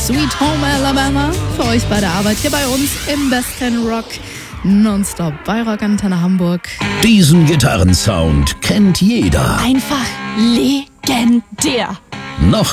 Sweet Home Alabama für euch bei der Arbeit hier bei uns im Besten Rock Nonstop bei Rock Antenne Hamburg. Diesen Gitarrensound kennt jeder. Einfach legendär. Noch